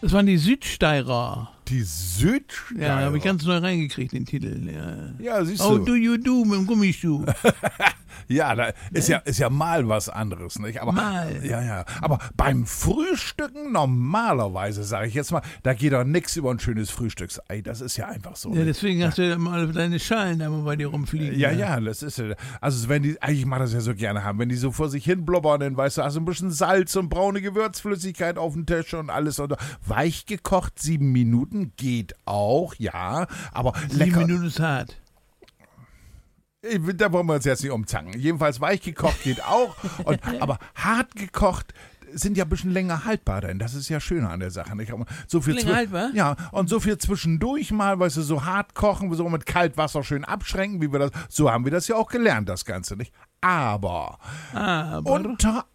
Das waren die Südsteirer. Die Südsteirer? Ja, habe ich ganz neu reingekriegt, den Titel. Ja, siehst How du. do you do mit dem Gummischuh? Ja, da ist ja mal was anderes, nicht? Aber, mal. Ja. Aber beim Frühstücken normalerweise, sage ich jetzt mal, da geht doch nichts über ein schönes Frühstücksei. Das ist ja einfach so. Ja, deswegen hast du ja mal deine Schalen da mal bei dir rumfliegen. Ja, das ist ja. Also, wenn die, ich mache das ja so gerne haben, wenn die so vor sich hin blubbern, dann weißt du, hast du ein bisschen Salz und braune Gewürzflüssigkeit auf dem Tisch und alles. Und weich gekocht, 7 Minuten geht auch, ja. Aber 7 Minuten ist hart. Da wollen wir uns jetzt nicht umzangen. Jedenfalls weich gekocht geht auch. Aber hart gekocht sind ja ein bisschen länger haltbar, denn das ist ja schöner an der Sache. Nicht? So viel länger haltbar? Ja, und so viel zwischendurch mal, weißt du, so hart kochen, so mit Kaltwasser schön abschränken, so haben wir das ja auch gelernt, das Ganze, nicht? Aber unter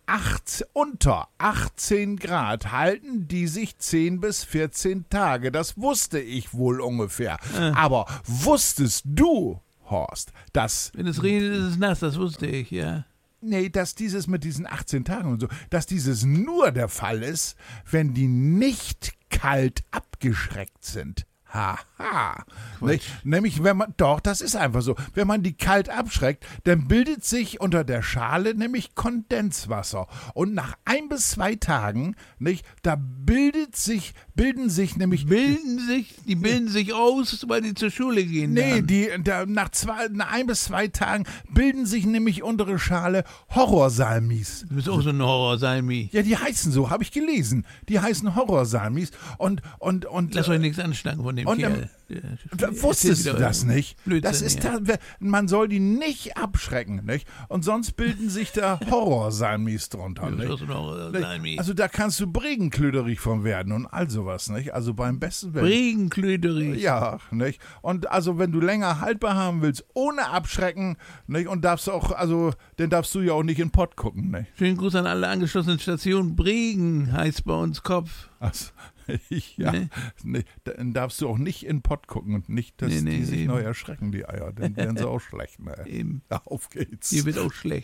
18 Grad halten die sich 10 bis 14 Tage. Das wusste ich wohl ungefähr. Aber wusstest du, Horst, dass... Wenn es regnet, ist es nass, das wusste ich, ja. Nee, dass dieses mit diesen 18 Tagen und so, dass dieses nur der Fall ist, wenn die nicht kalt abgeschreckt sind. Haha. Nämlich, das ist einfach so. Wenn man die kalt abschreckt, dann bildet sich unter der Schale nämlich Kondenswasser. Und nach 1 bis 2 Tagen, nicht, da bilden sich nämlich... Die bilden sich aus, weil die zur Schule gehen. Nee, nach 1 bis 2 Tagen bilden sich nämlich unter der Schale Horrorsalmis. Du bist auch so ein Horrorsalmi. Ja, die heißen so, habe ich gelesen. Die heißen Horrorsalmis und Lass euch nichts anschlagen von dem Kerl. Wusstest du das nicht? Blödsinn, Man soll die nicht abschrecken, nicht? Und sonst bilden sich da Horrorsalmis drunter, nicht? Also da kannst du Bregenklöderich von werden und all sowas, nicht? Also beim besten Willen. Bregenklöderich. Ja, nicht? Und also wenn du länger haltbar haben willst, ohne abschrecken, nicht? Und dann darfst du ja auch nicht in den Pott gucken, nicht? Schönen Gruß an alle angeschlossenen Stationen. Bregen heißt bei uns Kopf. Also, ja, nee, dann darfst du auch nicht in den Pott gucken und nicht, dass die sich neu erschrecken, die Eier. Dann werden sie auch schlecht. Ne? Eben. Auf geht's. Die wird auch schlecht.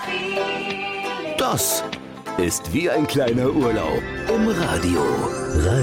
Das ist wie ein kleiner Urlaub im Radio.